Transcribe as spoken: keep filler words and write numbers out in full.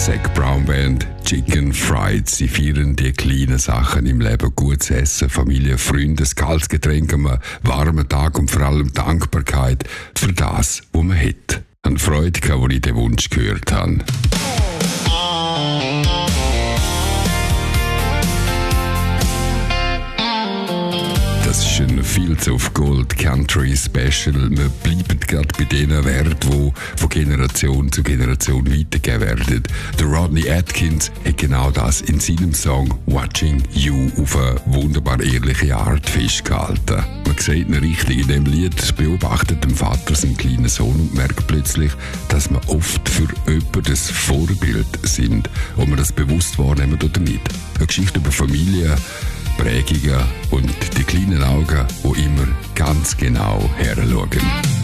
Zac Brown Band, Chicken Fried. Sie feiern die kleinen Sachen im Leben, gutes Essen, Familie, Freunde, ein kaltes Getränk am warmen Tag und vor allem Dankbarkeit für das, was man hat. Eine Freude, als ich den Wunsch gehört habe. Das ist ein Fields of Gold Country Special. Wir bleiben gerade bei den Werten, die von Generation zu Generation weitergegeben werden. Der Rodney Atkins hat genau das in seinem Song Watching You auf eine wunderbar ehrliche Art festgehalten. Man sieht ihn richtig in dem Lied, beobachtet den Vater seinen kleinen Sohn und merkt plötzlich, dass wir oft für jemanden das Vorbild sind. Ob wir das bewusst wahrnehmen oder nicht. Eine Geschichte über Familie, Prägungen und die kleinen Augen, die immer ganz genau heranschauen.